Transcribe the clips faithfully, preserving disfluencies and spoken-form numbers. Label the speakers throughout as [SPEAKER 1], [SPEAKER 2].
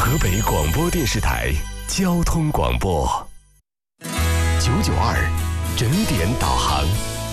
[SPEAKER 1] 河北广播电视台交通广播九九二整点导航。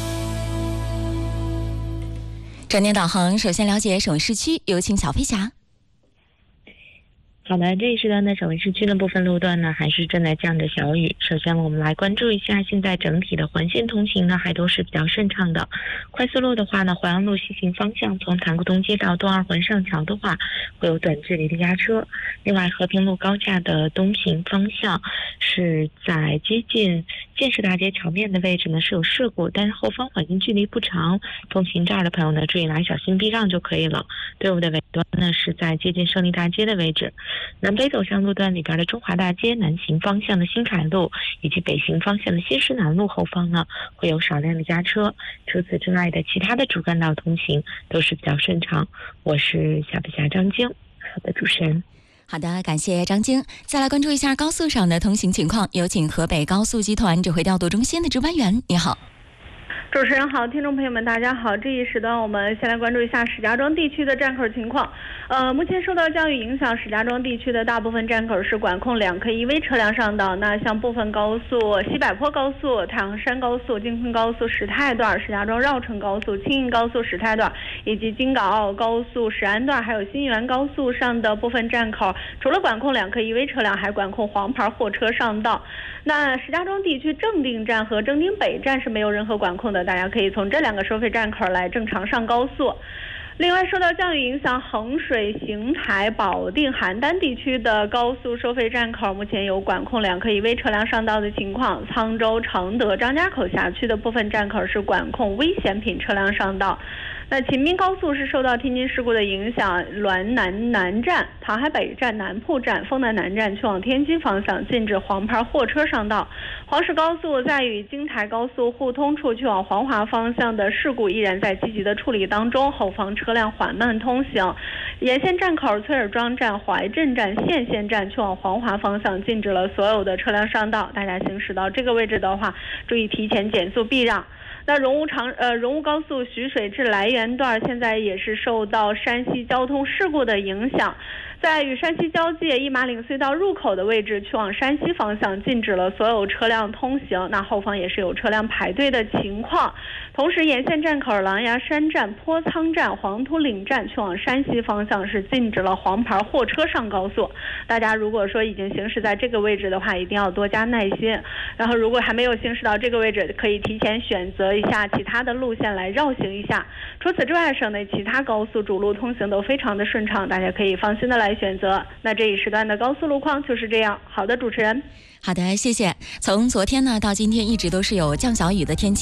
[SPEAKER 2] 整点导航，首先了解省市区，有请小飞侠。
[SPEAKER 3] 好的，这一时段的省会市区的部分路段呢，还是正在降着小雨。首先我们来关注一下，现在整体的环线通行呢，还都是比较顺畅的。快速路的话呢，淮安路西行方向从潭沽东街到东二环上桥的话，会有短距离的压车。另外，和平路高架的东行方向是在接近建设大街桥面的位置呢是有事故，但是后方环境距离不长，通行这儿的朋友呢，注意来小心避让就可以了。队伍的尾端呢是在接近胜利大街的位置。南北走向路段里边的中华大街南行方向的新凯路以及北行方向的新市南路后方呢，会有少量的加车。除此之外的其他的主干道通行都是比较顺畅。我是小飞侠张晶。好的，主持人。
[SPEAKER 2] 好的，感谢张晶。再来关注一下高速上的通行情况，有请河北高速集团指挥调度中心的值班员。你好。
[SPEAKER 4] 主持人好，听众朋友们大家好，这一时段我们先来关注一下石家庄地区的站口情况。呃，目前受到降雨影响，石家庄地区的大部分站口是管控两 K 一 V 车辆上道。那像部分高速、西柏坡高速、太行山高速、京昆高速石泰段、石家庄绕城高速、青运高速石泰段以及京港澳高速石安段，还有新义兰高速上的部分站口，除了管控两 K 一 V 车辆，还管控黄牌货车上道。那石家庄地区正定站和正定北站是没有任何管控的，大家可以从这两个收费站口来正常上高速。另外，受到降雨影响，衡水、邢台、保定、邯郸地区的高速收费站口目前有管控两 K 一 V 车辆上道的情况。沧州、承德、张家口辖区的部分站口是管控危险品车辆上道。那秦滨高速是受到天津事故的影响，滦南南站、唐海北站、南铺站、丰南南站去往天津方向禁止黄牌货车上道。黄石高速在与京台高速互通处去往黄华方向的事故依然在积极的处理当中，后方车辆缓慢通行。沿线站口崔尔庄站、怀镇站、县县站去往黄华方向禁止了所有的车辆上道，大家行驶到这个位置的话，注意提前减速避让。那荣乌长呃荣乌高速徐水至来源段现在也是受到山西交通事故的影响，在与山西交界一马岭隧道入口的位置去往山西方向禁止了所有车辆通行，那后方也是有车辆排队的情况。同时沿线站口狼牙山站、坡仓站、黄土岭站去往山西方向是禁止了黄牌货车上高速，大家如果说已经行驶在这个位置的话，一定要多加耐心，然后如果还没有行驶到这个位置，可以提前选择一下其他的路线来绕行一下。除此之外，省内其他高速主路通行都非常的顺畅，大家可以放心的来选择。那这一时段的高速路况就是这样。好的，主持人。
[SPEAKER 2] 好的，谢谢。从昨天呢到今天一直都是有降小雨的天气。